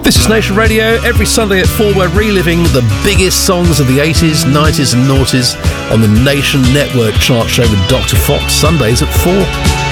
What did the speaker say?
This is Nation Radio. Every Sunday at 4, we're reliving the biggest songs of the 80s, 90s and noughties on the Nation Network chart show with Dr. Fox, Sundays at 4.